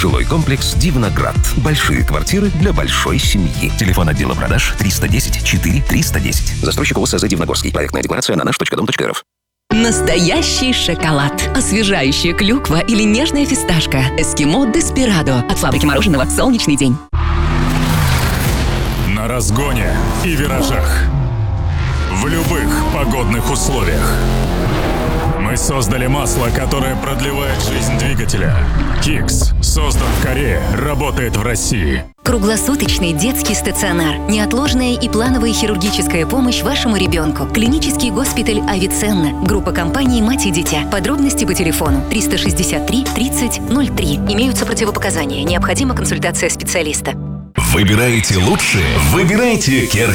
Жилой комплекс «Дивноград». Большие квартиры для большой семьи. Телефон отдела продаж 310 4 310. Застройщик ОСЗ «Дивногорский». Проектная декларация на наш.дом.рф. Настоящий шоколад. Освежающая клюква или нежная фисташка. Эскимо Деспирадо. От фабрики мороженого «Солнечный день». На разгоне и виражах. В любых погодных условиях. Мы создали масло, которое продлевает жизнь двигателя. Кикс создан в Корее, работает в России. Круглосуточный детский стационар. Неотложная и плановая хирургическая помощь вашему ребенку. Клинический госпиталь Авиценна. Группа компаний «Мать и дитя». Подробности по телефону 363 30 03. Имеются противопоказания. Необходима консультация специалиста. Выбираете лучшее? Выбирайте Керхер.